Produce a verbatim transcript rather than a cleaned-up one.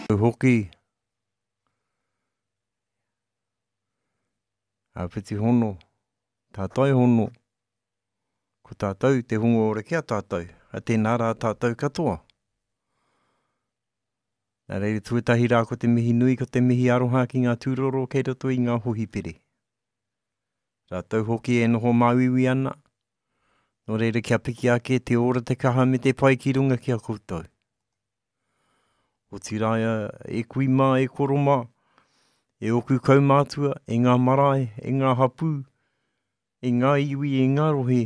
Hoki. A piti hono. Tātai hono. Ko tātou te hungo ore kia tātou. A tēnā rā tātou katoa. Nā reira tuatahi rā ko te mihi nui ko te mihi aroha ki ngā tūroro kei roto i ngā hohipiri. Rātou hoki e noho mauiwi ana. Nō reira kia piki ake te ora te kaha me te pai ki runga ki a koutou. O tiraya e kuima, e koroma, e oku kaumātua, e ngā marae, e ngā hapū, e ngā iwi, e ngā rohe,